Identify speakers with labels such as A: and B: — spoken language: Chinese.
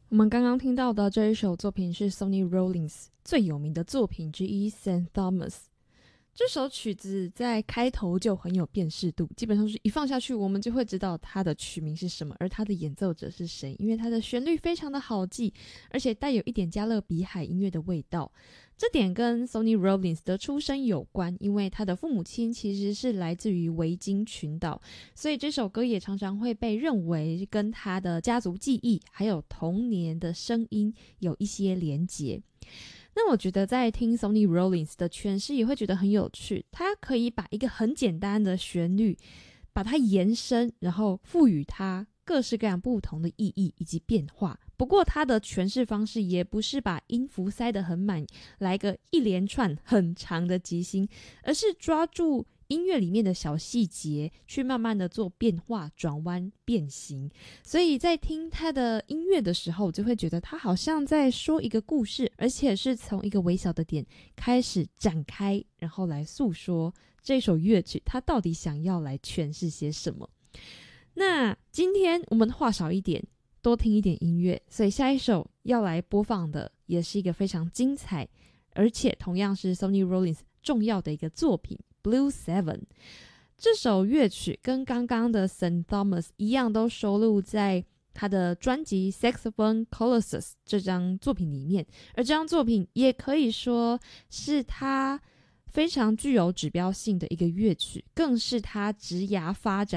A: 我们刚刚听到的这一首作品是 Sonny Rollins 最有名的作品之一 St. Thomas。 这首曲子在开头就很有辨识度，基本上是一放下去我们就会知道它的曲名是什么，而它的演奏者是谁，因为它的旋律非常的好记，而且带有一点加勒比海音乐的味道。这点跟 Sonny Rollins 的出身有关，因为他的父母亲其实是来自于维京群岛，所以这首歌也常常会被认为跟他的家族记忆还有童年的声音有一些连结。那我觉得在听 Sonny Rollins 的诠释也会觉得很有趣，他可以把一个很简单的旋律把它延伸，然后赋予它各式各样不同的意义以及变化。不过他的诠释方式也不是把音符塞得很满，来个一连串很长的即兴，而是抓住音乐里面的小细节去慢慢的做变化、转弯、变形。所以在听他的音乐的时候，就会觉得他好像在说一个故事，而且是从一个微小的点开始展开，然后来诉说这首乐曲他到底想要来诠释些什么。那今天我们话少一点，多听一点音乐，所以下一首要来播放的也是一个非常精彩，而且同样是 Sonny Rollins 重要的一个作品 Blue Seven。 这首乐曲跟刚刚的 St. Thomas 一样，都收录在他的专辑 Saxophone Colossus 这张作品里面，而这张作品也可以说是他非常具有指标性的一个乐曲，更是他职涯发展